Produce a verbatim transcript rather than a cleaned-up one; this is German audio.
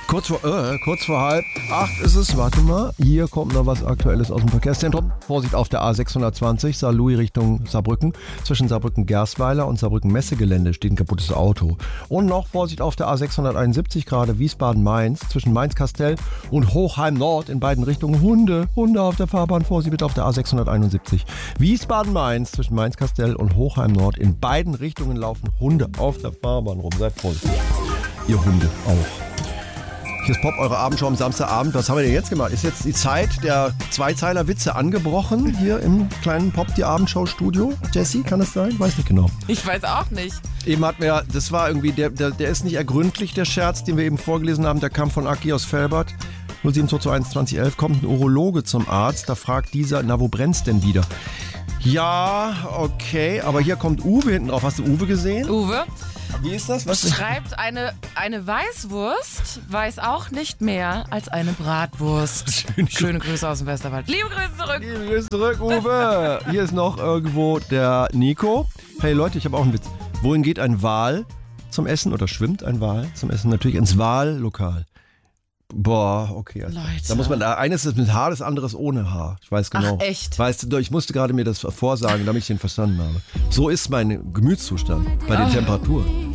Kurz vor, äh, kurz vor halb acht ist es. Warte mal, hier kommt noch was Aktuelles aus dem Verkehrszentrum. Vorsicht auf der A sechshundertzwanzig, Saarlouis Richtung Saarbrücken. Zwischen Saarbrücken-Gerstweiler und Saarbrücken-Messegelände steht ein kaputtes Auto. Und noch Vorsicht auf der A sechshunderteinundsiebzig, gerade Wiesbaden-Mainz. Zwischen Mainz-Kastell und Hochheim-Nord in beiden Richtungen. Hunde, Hunde auf der Fahrbahn. Vorsicht bitte auf der A sechshunderteinundsiebzig. Wiesbaden-Mainz zwischen Mainz-Kastell und Hochheim-Nord. In beiden Richtungen laufen Hunde auf der Fahrbahn rum. Seid vorsichtig. Ihr Hunde auch. Hier ist Pop, eure Abendshow am Samstagabend. Was haben wir denn jetzt gemacht? Ist jetzt die Zeit der Zweizeiler-Witze angebrochen hier im kleinen Pop, die Abendshow-Studio? Jessie, kann das sein? Weiß nicht genau. Ich weiß auch nicht. Eben hat mir, das war irgendwie, der, der, der ist nicht ergründlich, der Scherz, den wir eben vorgelesen haben. Der kam von Aki aus Felbert. null sieben zwei zwei eins zwanzig elf kommt ein Urologe zum Arzt. Da fragt dieser, na, wo brennt's denn wieder? Ja, okay, aber hier kommt Uwe hinten drauf. Hast du Uwe gesehen? Uwe? Wie ist das? Was Schreibt, eine, eine Weißwurst weiß auch nicht mehr als eine Bratwurst. Schön. Schöne Grüße aus dem Westerwald. Liebe Grüße zurück. Liebe Grüße zurück, Uwe. Hier ist noch irgendwo der Nico. Hey Leute, ich habe auch einen Witz. Wohin geht ein Wal zum Essen oder schwimmt ein Wal zum Essen? Natürlich ins Wahllokal. Boah, okay. Also Leute. Da muss man, eines ist mit Haar, das andere ist ohne Haar. Ich weiß genau. Ach, echt? Weißt du, ich musste gerade mir das vorsagen, damit ich den verstanden habe. So ist mein Gemütszustand bei den Oh. Temperaturen.